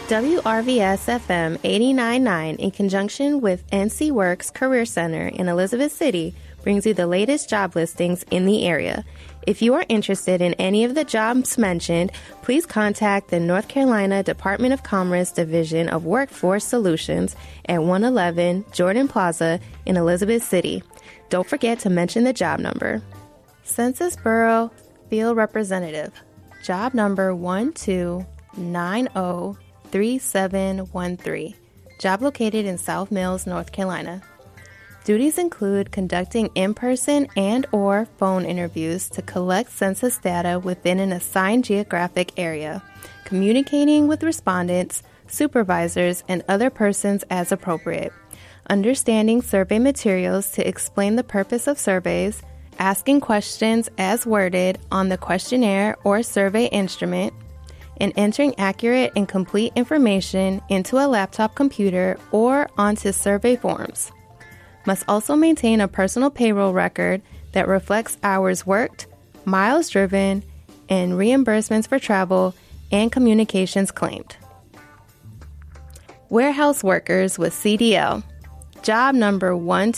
WRVS FM 89.9 in conjunction with NC Works Career Center in Elizabeth City brings you the latest job listings in the area. If you are interested in any of the jobs mentioned, please contact the North Carolina Department of Commerce Division of Workforce Solutions at 111 Jordan Plaza in Elizabeth City. Don't forget to mention the job number. Census Bureau Field Representative, job number 12903713, job located in South Mills, North Carolina. Duties include conducting in-person and or phone interviews to collect census data within an assigned geographic area, communicating with respondents, supervisors, and other persons as appropriate, understanding survey materials to explain the purpose of surveys, asking questions as worded on the questionnaire or survey instrument, and entering accurate and complete information into a laptop computer or onto survey forms. Must also maintain a personal payroll record that reflects hours worked, miles driven, and reimbursements for travel and communications claimed. Warehouse workers with CDL, job number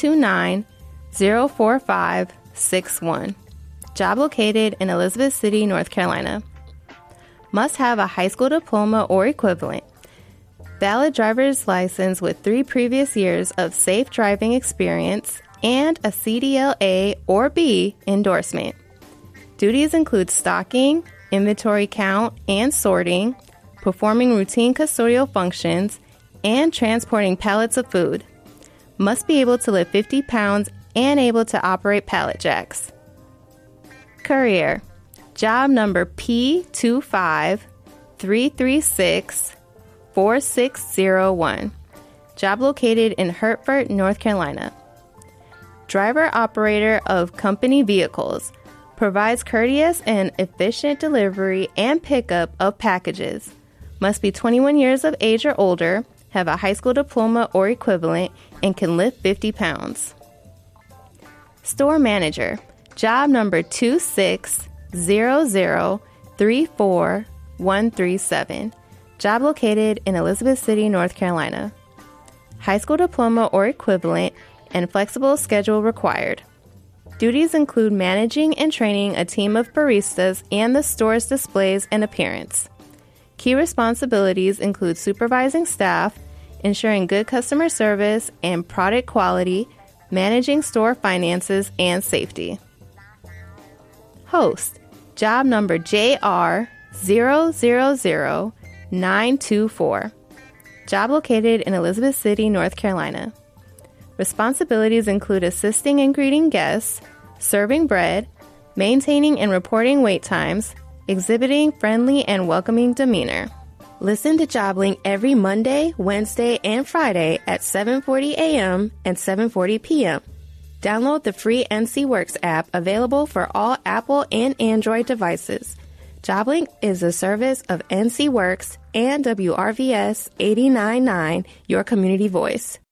129-04561, job located in Elizabeth City, North Carolina. Must have a high school diploma or equivalent, valid driver's license with 3 previous years of safe driving experience, and a CDL A or B endorsement. Duties include stocking, inventory count and sorting, performing routine custodial functions, and transporting pallets of food. Must be able to lift 50 pounds and able to operate pallet jacks. Courier, job number P253364601, job located in Hertford, North Carolina. Driver operator of company vehicles, provides courteous and efficient delivery and pickup of packages. Must be 21 years of age or older, have a high school diploma or equivalent, and can lift 50 pounds. Store manager, job number 260034137, job located in Elizabeth City, North Carolina. High school diploma or equivalent and flexible schedule required. Duties include managing and training a team of baristas and the store's displays and appearance. Key responsibilities include supervising staff, ensuring good customer service and product quality, managing store finances and safety. Host, job number JR000924, job located in Elizabeth City, North Carolina. Responsibilities include assisting and greeting guests, serving bread, maintaining and reporting wait times, exhibiting friendly and welcoming demeanor. Listen to JobLink every Monday, Wednesday, and Friday at 7:40 a.m. and 7:40 p.m. Download the free NC Works app available for all Apple and Android devices. JobLink is a service of NC Works and WRVS 89.9, your community voice.